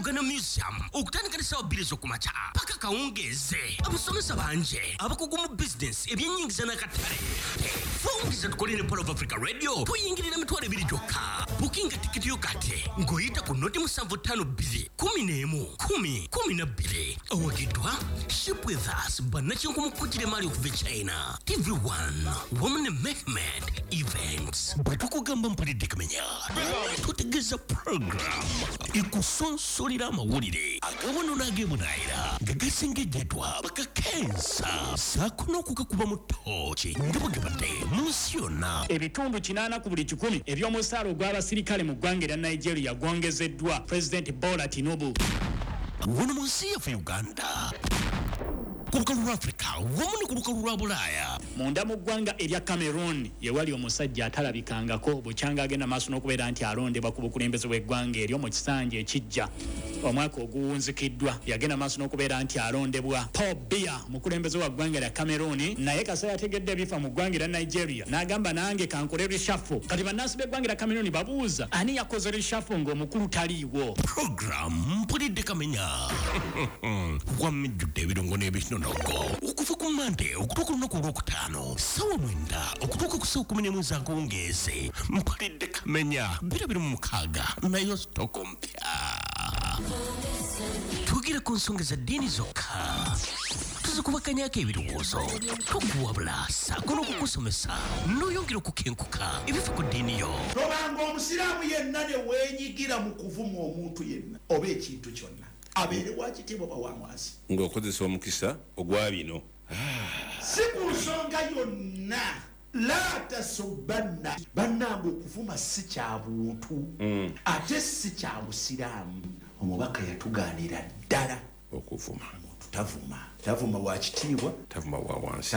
Buganda Museum okutandika sawa bbiri z'okumakya paka kawungeze abasomesa banje abakugu mu business ebyennyingiza n'akatale fungiza tukolere Polo of Africa Radio tuyingirira emitwalo 2 gyokka bukinga tikiti yo kati ng'oyita ku noti 752 10 awagidwa Ship with Us bannakinku mukujire mali okuva China TV1 Women Mehmet Events bwetukugamba mpulidde kamenya tutegeza program ikusonsolera amawulire agawono n'agemunaayira gagasengejjatwa bakakensa sakuno okukakuba mu tooki nga bwegebadde munsi yonna ebitundu 80 ku buli 100 eby'omusaala ogw'abasirikale mu ggwanga erya Nigeria gwongezeddwa President Bola Tinubu wano mu nsi yaffe Uganda ku lukalu lwa Africa wamu ne ku lukalu lwa Bulaaya munda mu ggwanga erya Cameroon yewali omusajja atalabikangako bukyanga agenda maaso n'okubeera nti alondebwa ku bukulembeze bw'eggwanga eryo mu kisanja ekijja omwaka oguwunzikiddwa yagenda maaso n'okubeera nti alondebwa Paul Biya mukulembeze wa ggwanga lya Cameroon naye kasa yategedde ebifa mu ggwanga lya Nigeria n'agamba nange kankole reshuffle kati bannansi b'eggwanga lya Cameroon babuuza ani yakoze reshuffle ng'omukulu taliiwo program mpulidde kamenya wamijjudde ebirungo n'ebinonogo okuva ku Monday okutuuka olunaku olwokutaano sawa 9 okutuuka ku sawa 11 akawungeezi mpulidde kamenya 2026 nayo stoko mpya tugira ku nsonga za ddiini zokka tuzikubakanyako ebirowoozo tokuwabula saako n'okukusomesa n'oyongera okukenkuka ebifa ku ddiini yo lobanga omusiraamu yenna ne weenyigira mu kuvuma omuntu yenna oba ekintu kyonna abeere wakitiibwa bawamwasi ng'okozesa omukisa ogwa bino si ku nsonga yonna la tasubbanna bannange okuvuma si kya buntu ate si kya busiraamu omubaka yatugaanira ddala okuvuma tavuma wa kitiibwa tavuma wa wansi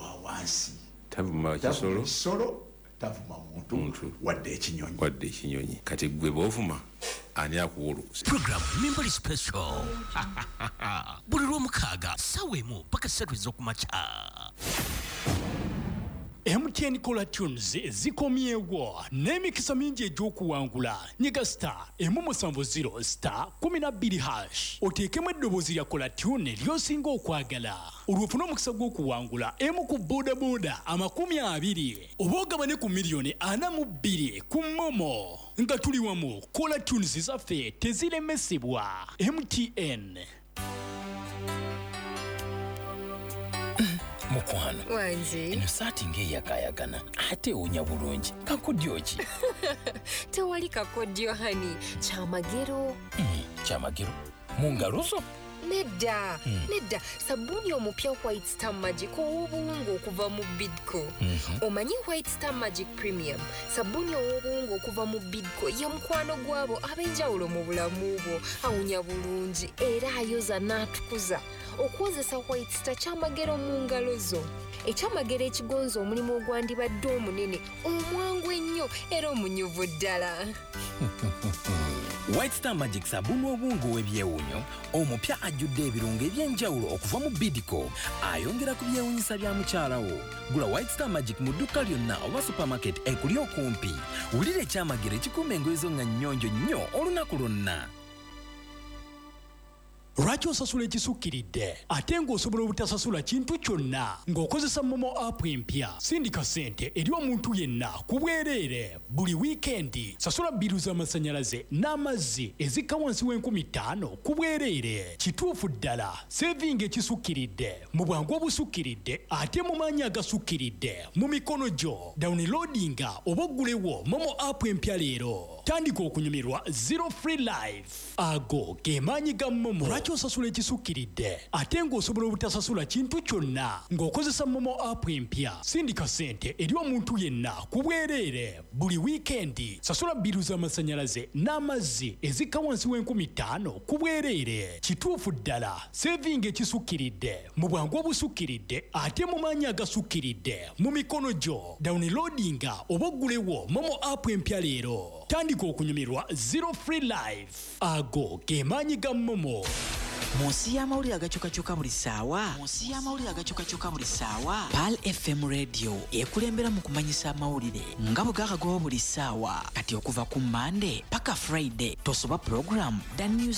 tavuma wa kisolo tavuma muntu wadde ekinyonyi kati gwe b'ovuma ani akuwuluza program Mimbali Special buli lw'omukaaga sawa 1 paka 3 ez'okumakya MTN Kola Tunes zikomyewo n'emikisa mingi egy'okuwangula nyiga *170 *12# oteekemu eddoboozi lya Kola Tune ly'osinga okwagala olwofuna omukisa gw'okuwangula emu ku bodaboda 20 oba ogabane ku miliyoni 42 ku Momo nga tuli wamu Kola Tunes zaffe teziremesebwa MTN. Mukwano wanji ino saati ng'eyakayagana ate ewunya bulungi kakodyo ki tewali kakodyo hani kyamagero kyamagero mu ngalo zo nedda sabuni omupya White Star Magic ow'obuwungu okuva mu Bidco omanyi White Star Magic Premium sabuni ow'obuwungu okuva mu Bidco ya mukwano gwabo ab'enjawulo mu bulamu bwo awunya bulungi era ayoza n'atukuza okwozesa White Star kyamagero mu ngalo zo ekyamagero ekigonza omulimu ogwandibadde omunene omwangu ennyo era omunyuvu ddala White Star Magic sabuni obungu w'ebyewunyo omupya ajjudde ebirungo eby'enjawulo okuva mu Bidco ayongera ku byewunyisa bya mukyalawo gula White Star Magic mu dduka lyonna oba supermarket ekuli okumpi wulira ekyamagero ekikuuma engoye zo nga nnyonjo nnyo olunaku lwonna. Lwaki osasula ekisukkiridde ate ng'osobola obutasasula kintu kyonna ng'okozesa Momo app empya sindika ssente eri omuntu yenna ku bwereere buli wiikendi sasula bbiru z'amasannyalaze n'amazzi ezikka wansi w'5000 ku bwereere kituufu ddala sevinga ekisukkiridde mu bwangu obusukkiridde ate mu maanyi agasukkiridde mu mikono gyo downloadinga oba oggulewo Momo app empya leero tandika okunyumirwa zero free life ago ge maanyi ga Momo. Lwaki osasula ekisukkiridde ate ng'osobola obutasasula kintu kyonna ng'okozesa Momo app empya sindika ssente eri omuntu yenna ku bwereere buli wiikendi sasula bbiru z'amasannyalaze n'amazzi ezikka wansi w'5000 ku bwereere kituufu ddala sevinga ekisukkiridde mu bwangu obusukkiridde ate mu maanyi agasukkiridde mu mikono gyo downloadinga oba oggulewo Momo app empya leero tandika okunyumirwa zero free life ago ge maanyi ga Momo. Munsi y'amawulire agakyukakyuka buli ssaawa Pal FM Radio ekulembera mu kumanyisa amawulire nga bwe gakagawa buli ssaawa kati okuva ku Monday paka Friday tosoba program The News